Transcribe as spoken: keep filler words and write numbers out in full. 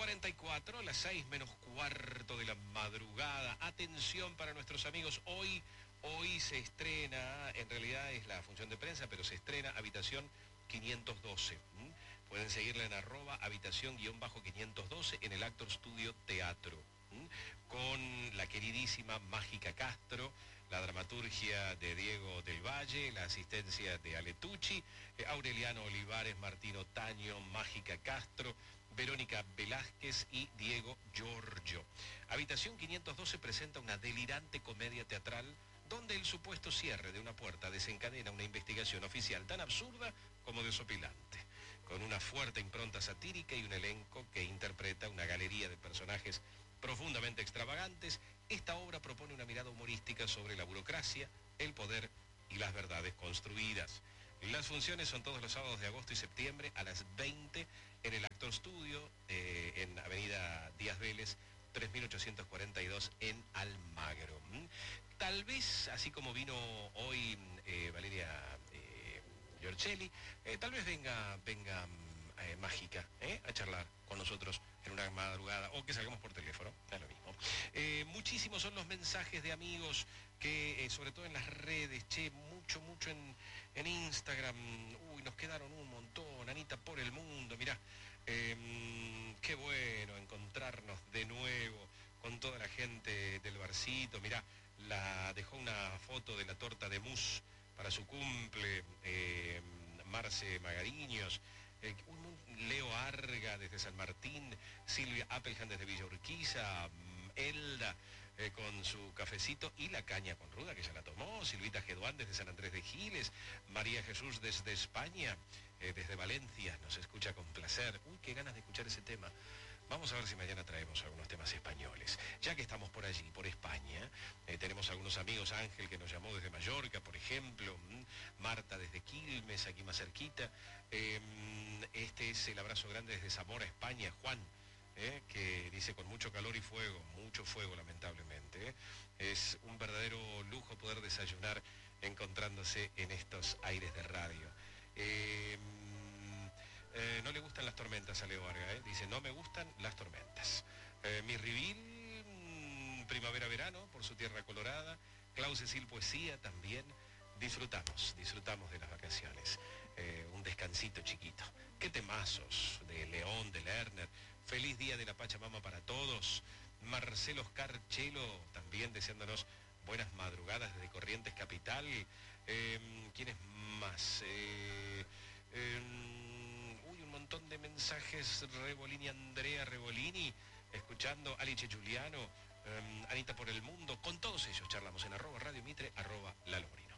cuarenta y cuatro, las seis menos cuarto de la madrugada. Atención para nuestros amigos, hoy, hoy se estrena, en realidad es la función de prensa, pero se estrena Habitación quinientos doce. ¿Mm? Pueden seguirla en arroba habitación guión bajo quinientos doce en el Actor Studio Teatro. ¿Mm? Con la queridísima Mágica Castro, la dramaturgia de Diego del Valle, la asistencia de Ale Tucci, eh, Aureliano Olivares, Martino Taño, Mágica Castro, Verónica Velázquez y Diego Giorgio. Habitación quinientos doce presenta una delirante comedia teatral donde el supuesto cierre de una puerta desencadena una investigación oficial tan absurda como desopilante, con una fuerte impronta satírica y un elenco que interpreta una galería de personajes profundamente extravagantes. Esta obra propone una mirada humorística sobre la burocracia, el poder y las verdades construidas. Las funciones son todos los sábados de agosto y septiembre a las veinte en el Actor Studio, eh, en Avenida Díaz Vélez, tres mil ochocientos cuarenta y dos en Almagro. ¿Mm? Tal vez, así como vino hoy eh, Valeria eh, Giorcelli, eh, tal vez venga, venga eh, Mágica eh, a charlar con nosotros en una madrugada, o que salgamos por teléfono, es lo mismo. Eh, muchísimos son los mensajes de amigos que, eh, sobre todo en las redes, che, mucho, mucho en, en Instagram, uy, nos quedaron un montón, Anita por el mundo, mirá, eh, qué bueno encontrarnos de nuevo con toda la gente del barcito, mirá, la, dejó una foto de la torta de mousse para su cumple, eh, Marce Magariños, Eh, un, Leo Arga desde San Martín, Silvia Appelhan desde Villa Urquiza, Elda eh, con su cafecito y la caña con ruda que ya la tomó, Silvita Geduán desde San Andrés de Giles, María Jesús desde España, eh, desde Valencia, nos escucha con placer. Uy, qué ganas de escuchar ese tema. Vamos a ver si mañana traemos algunos temas españoles. Ya que estamos por allí, por España, eh, tenemos algunos amigos, Ángel que nos llamó desde Mallorca, por ejemplo, mmm, Marta desde Quilmes, aquí más cerquita. Eh, este es el abrazo grande desde Zamora, España, Juan, eh, que dice con mucho calor y fuego, mucho fuego lamentablemente. Eh. Es un verdadero lujo poder desayunar encontrándose en estos aires de radio. Eh, Eh, no le gustan las tormentas a Leo Varga, ¿eh? Dice, no me gustan las tormentas. Eh, mi Ribil, mmm, primavera-verano, por su tierra colorada. Clau Cecil Poesía también. Disfrutamos, disfrutamos de las vacaciones. Eh, un descansito chiquito. Qué temazos de León, de Lerner. Feliz día de la Pachamama para todos. Marcelo Oscar Chelo también deseándonos buenas madrugadas desde Corrientes Capital. Eh, ¿Quién es más? Eh, eh, montón de mensajes, Rebolini, Andrea Rebolini, escuchando, Alice Giuliano, um, Anita por el mundo, con todos ellos charlamos en arroba Radio Mitre, arroba La Lorena.